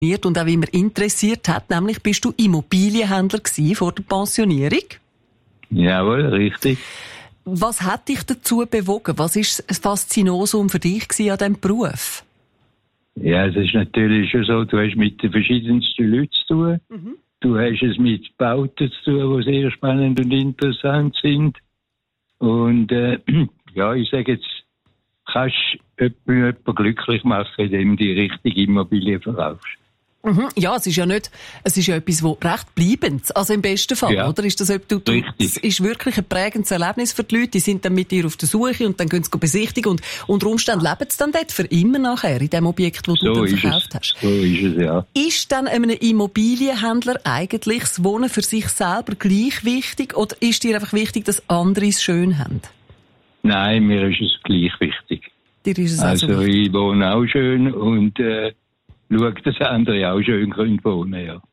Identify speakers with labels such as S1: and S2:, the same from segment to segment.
S1: und auch immer interessiert hat, nämlich bist du Immobilienhändler gewesen vor der Pensionierung?
S2: Jawohl, richtig.
S1: Was hat dich dazu bewogen? Was ist das Faszinosum für dich an diesem Beruf?
S2: Ja, es ist natürlich schon so, du hast mit den verschiedensten Leuten zu tun. Mhm. Du hast es mit Bauten zu tun, die sehr spannend und interessant sind. Und ja, ich sage jetzt, kannst jemanden glücklich machen, indem du die richtige Immobilie verkaufst.
S1: Mhm. Ja, es ist ja etwas, wo recht bleibend, also im besten Fall, ja. Oder? Ist das es ist wirklich ein prägendes Erlebnis für die Leute, die sind dann mit dir auf der Suche und dann können sie besichtigen und unter Umständen leben sie dann dort für immer nachher in dem Objekt, das du dann verkauft hast.
S2: So ist es, ja.
S1: Ist dann einem Immobilienhändler eigentlich das Wohnen für sich selber gleich wichtig oder ist dir einfach wichtig, dass andere es schön haben?
S2: Nein, mir ist es gleich wichtig.
S1: Dir ist es
S2: also wichtig. Ich wohne auch schön und schaue, dass andere auch schön wohnen können, ja.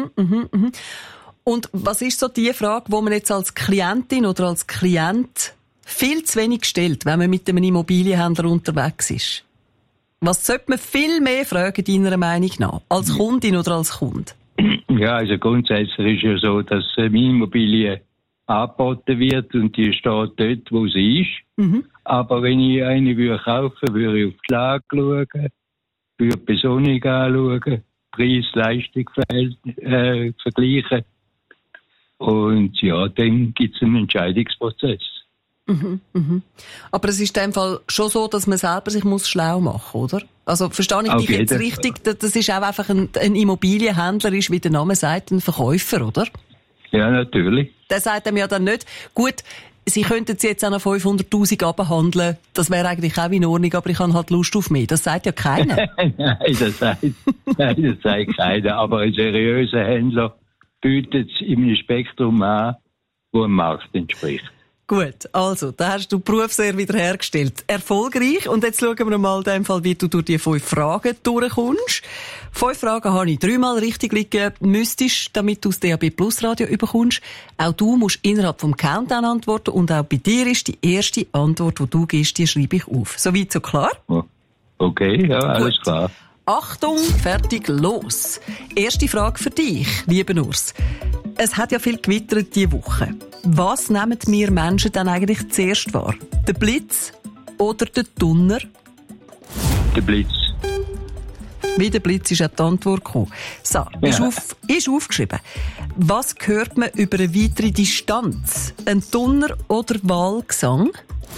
S2: Und was ist so die Frage, die man jetzt als Klientin oder als Klient viel zu wenig stellt, wenn man mit einem Immobilienhändler unterwegs ist? Was sollte man viel mehr fragen, deiner Meinung nach, als Kundin oder als Kunde? Ja, also grundsätzlich ist ja so, dass meine Immobilie angeboten wird und die steht dort, wo sie ist. Mhm. Aber wenn ich eine kaufen würde, würde ich auf die Lage schauen, für die Besonnung anschauen, Preis-Leistung vergleichen. Und ja, dann gibt es einen Entscheidungsprozess.
S1: Aber es ist in dem Fall schon so, dass man selber sich schlau machen muss, oder? Also verstehe ich dich jetzt richtig, das ist auch einfach ein Immobilienhändler, ist, wie der Name sagt, ein Verkäufer, oder?
S2: Ja, natürlich.
S1: Der sagt einem ja dann nicht, gut, Sie könnten sie jetzt auch noch 500'000 abhandeln. Das wäre eigentlich auch in Ordnung, aber ich habe halt Lust auf mehr. Das sagt ja keiner.
S2: Nein, das sagt keiner. Aber ein seriöser Händler bietet es in einem Spektrum an, das dem Markt entspricht.
S1: Gut, also, da hast du die Berufslehre wieder hergestellt. Erfolgreich. Und jetzt schauen wir mal in dem Fall, wie du durch die 5 Fragen durchkommst. 5 Fragen habe ich 3-mal richtig liegen müsstest, damit du das DAB Plus Radio überkommst. Auch du musst innerhalb vom Countdown antworten und auch bei dir ist die erste Antwort, die du gibst, die schreibe ich auf. Soweit so klar?
S2: Okay, ja, alles klar.
S1: Achtung, fertig, los. Erste Frage für dich, lieber Urs. Es hat ja viel gewittert diese Woche. Was nehmen wir Menschen dann eigentlich zuerst wahr? Der Blitz oder der Donner?
S2: Der Blitz.
S1: Wie der Blitz ist auch die Antwort gekommen. So, ist aufgeschrieben. Was hört man über eine weitere Distanz? Ein Donner oder Wahlgesang?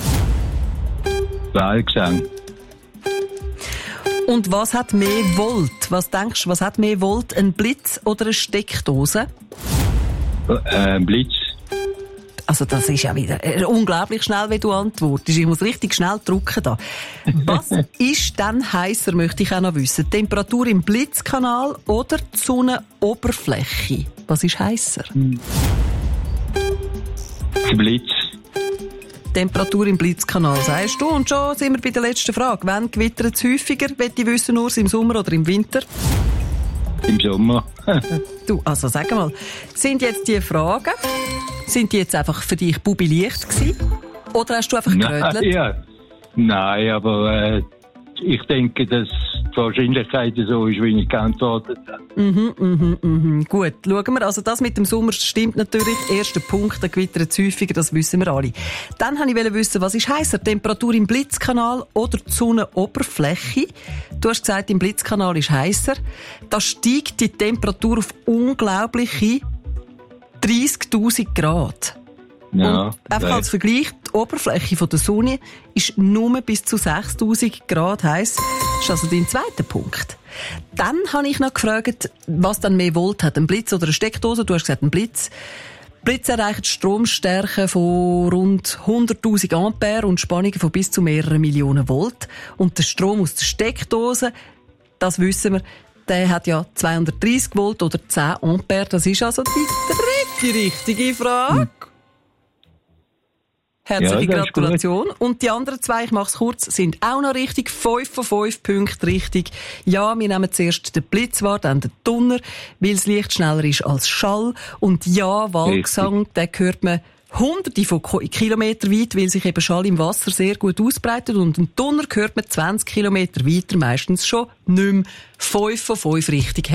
S2: Wahlgesang.
S1: Und was hat mehr Volt? Was denkst du, was hat mehr Volt? Ein Blitz oder eine Steckdose?
S2: Blitz.
S1: Also das ist ja wieder unglaublich schnell, wie du antwortest. Ich muss richtig schnell drücken da. Was ist dann heißer, möchte ich auch noch wissen. Temperatur im Blitzkanal oder die Sonnenoberfläche? Was ist heißer?
S2: Der Blitz.
S1: Temperatur im Blitzkanal, sagst du. Und schon sind wir bei der letzten Frage. Wann gewittert es häufiger? Möchte ich wissen, nur im Sommer oder im Winter?
S2: Im Sommer.
S1: Du, also sag mal, sind jetzt die Fragen, sind die jetzt einfach für dich bubilicht gewesen? Oder hast du einfach gerödelt?
S2: Nein, aber ich denke, dass die Wahrscheinlichkeit so ist, wie ich geantwortet habe.
S1: Gut, schauen wir. Also das mit dem Sommer stimmt natürlich. Erster Punkt, der gewittert es häufiger, das wissen wir alle. Dann wollte ich wissen, was ist heißer? Temperatur im Blitzkanal oder die Sonnenoberfläche? Du hast gesagt, im Blitzkanal ist heißer. Da steigt die Temperatur auf unglaubliche 30'000 Grad.
S2: Ja,
S1: und einfach als Vergleich, die Oberfläche von der Sonne ist nur bis zu 6'000 Grad heiß. Das ist also dein zweiter Punkt. Dann habe ich noch gefragt, was dann mehr Volt hat, ein Blitz oder eine Steckdose. Du hast gesagt, ein Blitz. Blitz erreicht Stromstärke von rund 100'000 Ampere und Spannungen von bis zu mehreren Millionen Volt. Und der Strom aus der Steckdose, das wissen wir, der hat ja 230 Volt oder 10 Ampere. Das ist also die dritte richtige Frage. Herzliche Gratulation. Und die anderen 2, ich mache es kurz, sind auch noch richtig. 5 von 5 Punkten richtig. Ja, wir nehmen zuerst den Blitz wahr, dann den Donner, weil das Licht schneller ist als Schall. Und ja, Wahlgesang, den hört man Hunderte von Kilometer weit, weil sich eben Schall im Wasser sehr gut ausbreitet. Und einen Donner hört man 20 Kilometer weiter, meistens schon nicht mehr. 5 von 5 richtig.